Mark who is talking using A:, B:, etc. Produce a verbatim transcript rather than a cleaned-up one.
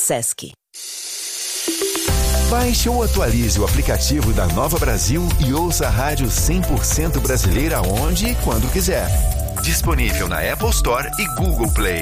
A: Sesc.
B: Baixe ou atualize o aplicativo da Nova Brasil e ouça a rádio cem por cento brasileira onde e quando quiser. Disponível na Apple Store e Google Play.